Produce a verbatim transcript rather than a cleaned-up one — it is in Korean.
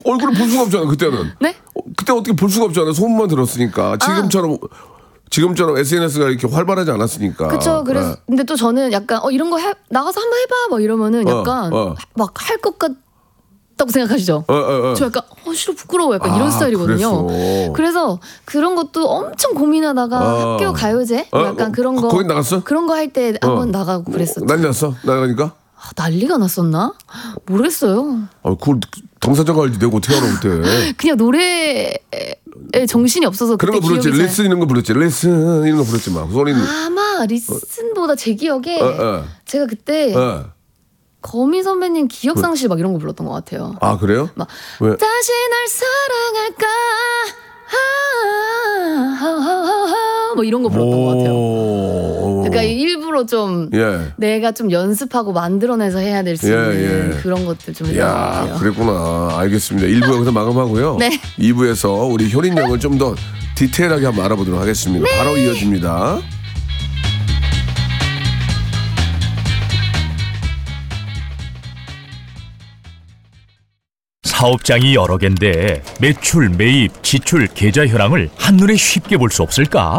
얼굴을 볼 수가 없잖아 그때는. 네? 어, 그때 어떻게 볼 수가 없잖아. 소문만 들었으니까. 지금처럼 아. 지금처럼 에스엔에스가 이렇게 활발하지 않았으니까. 그렇죠. 그래서 네. 근데 또 저는 약간 어 이런 거 해, 나가서 한번 해봐 뭐 이러면은 약간 어, 어. 막 할 것 같다고 생각하시죠? 어, 어, 어. 저 약간 어 싫어 부끄러워 약간 아, 이런 스타일이거든요. 그랬어. 그래서 그런 것도 엄청 고민하다가 어. 학교 가요제 어, 약간 어, 그런 거 거기 나갔어? 그런 거 할 때 한번 어. 나가고 그랬었죠. 난리 났어? 나가니까? 아, 난리가 났었나? 모르겠어요. 아, 그걸 당사자가 알지 내가 어떻게 알아 그때. 그냥 노래에 정신이 없어서 그런 거 불렀지. 기억이 잘- 레슨 이런 거 불렀지. 레슨 이런 거 불렀지 막. 소리는. 아마 리슨보다 제 기억에 어, 어. 제가 그때 어. 거미 선배님 기억상실 막 이런 거 불렀던 것 같아요. 아 그래요? 막 왜? 다시 날 사랑할까 아, 아, 아, 아, 뭐 이런 거 불렀던 것 같아요. 오. 그러니까 일부러 좀 예. 내가 좀 연습하고 만들어내서 해야 될 수 예, 있는 예. 그런 것들 좀 했던 것 야, 같아요. 그랬구나. 알겠습니다. 일 부 여기서 마감하고요. 네. 이 부에서 우리 효린 양을 좀 더 디테일하게 한번 알아보도록 하겠습니다. 네. 바로 이어집니다. 사업장이 여러 개인데 매출, 매입, 지출, 계좌 현황을 한눈에 쉽게 볼 수 없을까?